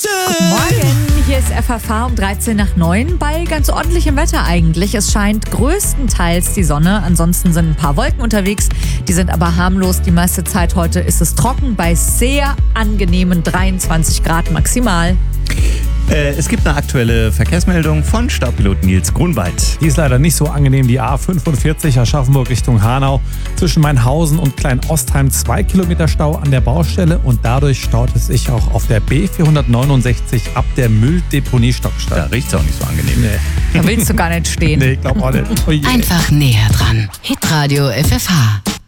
Guten Morgen, hier ist FFH um 13 nach 9 bei ganz ordentlichem Wetter eigentlich. Es scheint größtenteils die Sonne, ansonsten sind ein paar Wolken unterwegs, die sind aber harmlos. Die meiste Zeit heute ist es trocken bei sehr angenehmen 23 Grad maximal. Es gibt eine aktuelle Verkehrsmeldung von Staubpilot Nils Grunwald. Die ist leider nicht so angenehm. Die A45 Aschaffenburg Richtung Hanau. Zwischen Mainhausen und Kleinostheim 2 Kilometer Stau an der Baustelle und dadurch staut es sich auch auf der B469 ab der Mülldeponie-Stockstadt. Da riecht es auch nicht so angenehm. Da willst du gar nicht stehen. Nee, ich glaube auch nicht. Einfach näher dran. Hitradio FFH.